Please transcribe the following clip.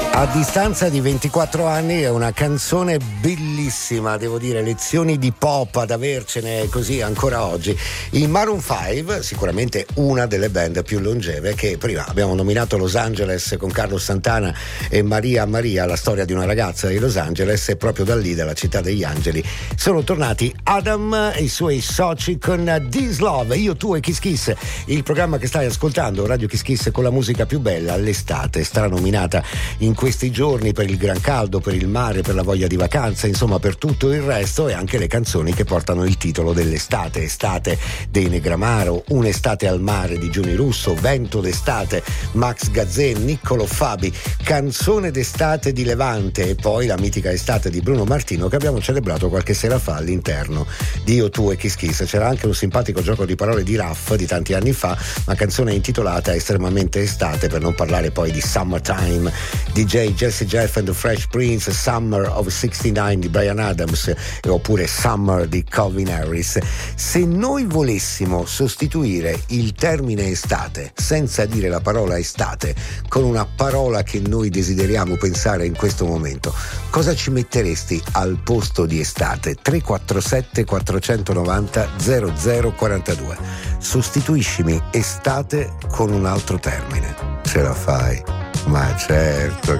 A distanza di 24 anni è una canzone bellissima, devo dire, lezioni di pop ad avercene così ancora oggi. I Maroon 5, sicuramente una delle band più longeve, che prima abbiamo nominato Los Angeles con Carlos Santana e Maria Maria, la storia di una ragazza di Los Angeles, e proprio da lì, dalla città degli angeli, sono tornati Adam e i suoi soci con This Love, Io, Tu e Kiss Kiss, il programma che stai ascoltando, Radio Kiss Kiss, con la musica più bella. L'estate, stranominata in questi giorni per il gran caldo, per il mare, per la voglia di vacanza, insomma per tutto il resto, e anche le canzoni che portano il titolo dell'estate. Estate dei Negramaro, Un'estate al mare di Giuni Russo, Vento d'estate, Max Gazzè, Niccolo Fabi, Canzone d'estate di Levante, e poi la mitica estate di Bruno Martino che abbiamo celebrato qualche sera fa all'interno di Io, Tu e Kiss Kiss. C'era anche un simpatico gioco di parole di Raff di tanti anni fa, una canzone intitolata Estremamente estate, per non parlare poi di Summertime di Jesse Jeff and the Fresh Prince, Summer of 69 di Bryan Adams, oppure Summer di Calvin Harris. Se noi volessimo sostituire il termine estate senza dire la parola estate con una parola che noi desideriamo pensare in questo momento, cosa ci metteresti al posto di estate? 347 490 0042. Sostituiscimi estate con un altro termine. Ce la fai? Ma certo